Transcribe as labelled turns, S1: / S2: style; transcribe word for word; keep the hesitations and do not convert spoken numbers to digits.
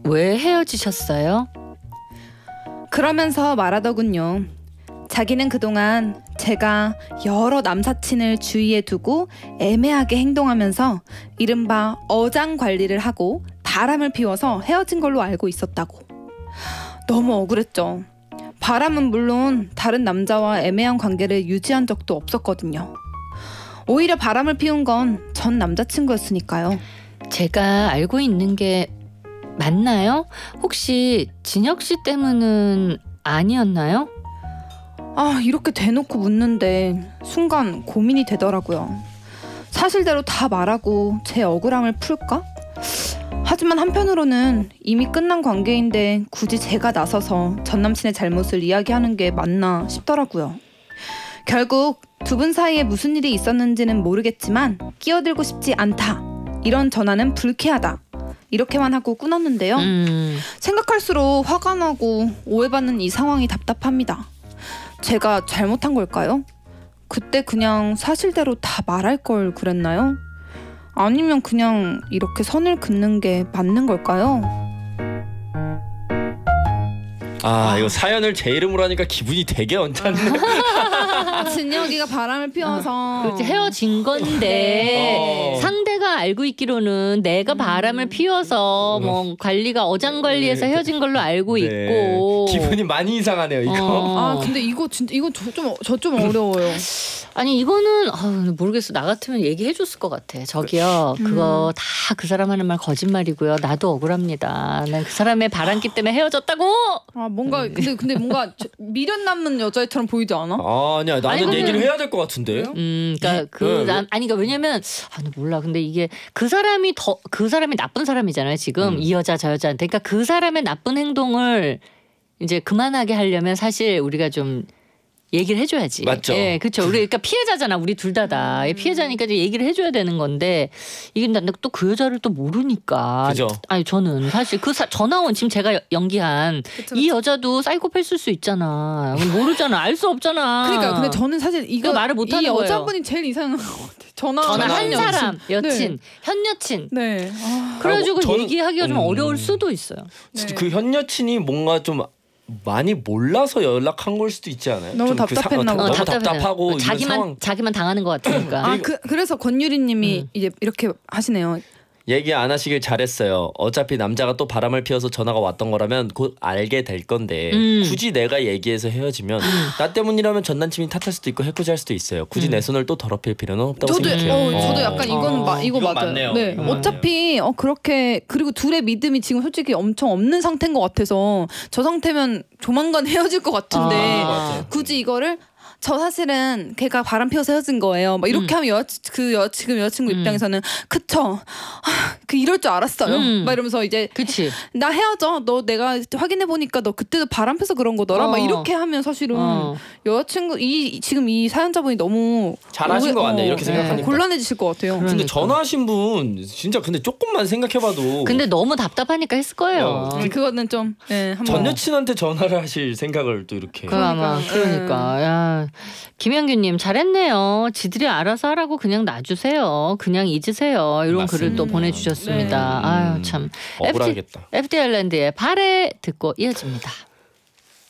S1: 왜 헤어지셨어요?
S2: 그러면서 말하더군요. 자기는 그동안 제가 여러 남사친을 주위에 두고 애매하게 행동하면서 이른바 어장 관리를 하고 바람을 피워서 헤어진 걸로 알고 있었다고. 너무 억울했죠. 바람은 물론 다른 남자와 애매한 관계를 유지한 적도 없었거든요. 오히려 바람을 피운 건 전 남자친구였으니까요.
S1: 제가 알고 있는 게 맞나요? 혹시 진혁 씨 때문은 아니었나요?
S2: 아, 이렇게 대놓고 묻는데 순간 고민이 되더라고요. 사실대로 다 말하고 제 억울함을 풀까? 하지만 한편으로는 이미 끝난 관계인데 굳이 제가 나서서 전 남친의 잘못을 이야기하는 게 맞나 싶더라고요. 결국 두 분 사이에 무슨 일이 있었는지는 모르겠지만 끼어들고 싶지 않다. 이런 전화는 불쾌하다. 이렇게만 하고 끊었는데요.
S1: 음.
S2: 생각할수록 화가 나고 오해받는 이 상황이 답답합니다. 제가 잘못한 걸까요? 그때 그냥 사실대로 다 말할 걸 그랬나요? 아니면 그냥 이렇게 선을 긋는 게 맞는 걸까요?
S3: 아, 이거 사연을 제 이름으로 하니까 기분이 되게 언짢네.
S2: 진혁이가 바람을 피워서
S1: 그렇지, 헤어진 건데
S3: 어.
S1: 상대가 알고 있기로는 내가 바람을 피워서 뭐 관리가 어장 관리해서
S3: 네.
S1: 헤어진 걸로 알고
S3: 네.
S1: 있고.
S3: 기분이 많이 이상하네요, 이거.
S1: 어.
S2: 아 근데 이거 진짜 이거 저 좀 저 좀 어려워요.
S1: 아니 이거는 아, 모르겠어. 나 같으면 얘기해줬을 것 같아. 저기요, 그거 다 그 사람 하는 말 거짓말이고요. 나도 억울합니다. 난 그 사람의 바람기 때문에 헤어졌다고.
S2: 아 뭔가 근데 근데 뭔가 저- 미련 남는 여자애처럼 보이지 않아?
S3: 아, 아니야. 나는
S1: 아니,
S3: 얘기를
S1: 그러면-
S3: 해야 될 것 같은데.
S1: 음, 그러니까 그
S3: 네,
S1: 난, 아니 그러니까 왜냐면 아, 근데 몰라. 근데 이게 그 사람이 더 그 사람이 나쁜 사람이잖아요. 지금
S3: 음.
S1: 이 여자 저 여자한테. 그러니까 그 사람의 나쁜 행동을 이제 그만하게 하려면 사실 우리가 좀 얘기를 해줘야지.
S3: 맞죠.
S1: 예, 그렇죠. 우리 그러니까 피해자잖아. 우리 둘 다다.
S2: 음.
S1: 피해자니까 이제 얘기를 해줘야 되는 건데 이게 또 그 여자를 또 모르니까.
S3: 그죠.
S1: 아니 저는 사실 그 사, 전화원 지금 제가 연기한
S2: 그쵸,
S1: 이
S2: 그쵸.
S1: 여자도 사이코패스일 수 있잖아. 모르잖아. 알 수 없잖아.
S2: 그러니까 근데 저는 사실 이거
S1: 그 말을 못
S2: 이
S1: 하는 거예요.
S2: 여자분이 제일 이상한 것 같아. 전화
S1: 전화 한
S2: 하는
S1: 사람
S2: 여친.
S1: 여친 현 여친.
S2: 네. 네. 아,
S1: 그래가지고
S3: 저는-
S1: 얘기하기가 좀
S3: 음.
S1: 어려울 수도 있어요.
S3: 진짜
S2: 네.
S3: 그 현 여친이 뭔가 좀 많이 몰라서 연락한 걸 수도 있지 않아요?
S2: 너무
S3: 좀 그 사-
S2: 답답했나
S3: 어,
S2: 보다.
S3: 너무
S1: 답답해요.
S3: 답답하고 이런
S1: 자기만
S3: 상황
S1: 자기만 당하는 것 같으니까.
S2: 아, 그 그래서 권유리님이
S1: 음.
S2: 이제 이렇게 하시네요.
S3: 얘기 안 하시길 잘했어요. 어차피 남자가 또 바람을 피워서 전화가 왔던 거라면 곧 알게 될 건데
S1: 음.
S3: 굳이 내가 얘기해서 헤어지면 나 때문이라면 전 남친이 탓할 수도 있고 해코지할 수도 있어요. 굳이
S1: 음.
S3: 내 손을 또 더럽힐 필요는 없다고
S2: 저도
S3: 생각해요.
S2: 어, 저도
S3: 어.
S2: 약간 이거는
S1: 어.
S2: 마, 이거
S3: 이건
S2: 맞아요.
S3: 맞네요.
S2: 네.
S3: 이건
S2: 어차피 어, 그렇게 그리고 둘의 믿음이 지금 솔직히 엄청 없는 상태인 것 같아서 저 상태면 조만간 헤어질 것 같은데
S1: 아.
S3: 맞아요.
S2: 굳이 이거를 저 사실은 걔가 바람 피워서 헤어진 거예요. 막 이렇게
S1: 음.
S2: 하면 여, 그 여, 지금 여자친구
S1: 음.
S2: 입장에서는 그쵸. 아, 그 이럴 줄 알았어요.
S1: 음.
S2: 막 이러면서 이제
S1: 그치.
S2: 나 헤어져. 너 내가 확인해 보니까 너 그때도 바람 펴서 그런 거더라.
S1: 어.
S2: 막 이렇게 하면 사실은
S1: 어.
S2: 여자친구 이 지금 이 사연자분이 너무
S3: 잘하신
S2: 오해-
S3: 것 같네.
S2: 어,
S3: 이렇게 생각하니까.
S2: 곤란해지실 것 같아요.
S1: 그러니까.
S3: 근데 전화하신 분 진짜 근데 조금만 생각해봐도
S1: 근데 너무 답답하니까 했을 거예요.
S3: 어.
S2: 음, 그거는 좀 예, 한번
S3: 전 여친한테 전화를 하실 생각을 또 이렇게
S1: 그 아마
S2: 그러니까.
S1: 그러니까 야 김영규님 잘했네요. 지들이 알아서 하라고 그냥 놔주세요. 그냥 잊으세요. 이런 글을 또
S3: 맞습니다.
S1: 보내주셨습니다.
S3: 네.
S1: 아유 참.
S3: 억울하겠다.
S1: 에프티 아일랜드의 발에 듣고 이어집니다.